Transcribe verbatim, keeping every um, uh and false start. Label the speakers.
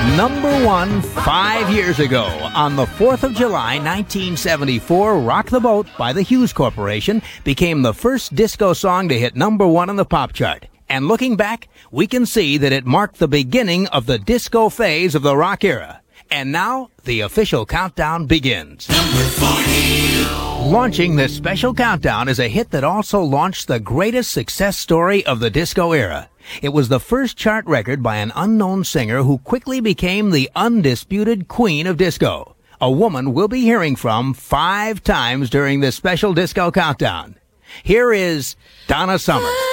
Speaker 1: Number one five years ago, on the fourth of July, nineteen seventy-four, Rock the Boat by the Hughes Corporation became the first disco song to hit number one on the pop chart. And looking back, we can see that it marked the beginning of the disco phase of the rock era. And now, the official countdown begins. Number forty. Launching this special countdown is a hit that also launched the greatest success story of the disco era. It was the first chart record by an unknown singer who quickly became the undisputed queen of disco. A woman we'll be hearing from five times during this special disco countdown. Here is Donna Summer.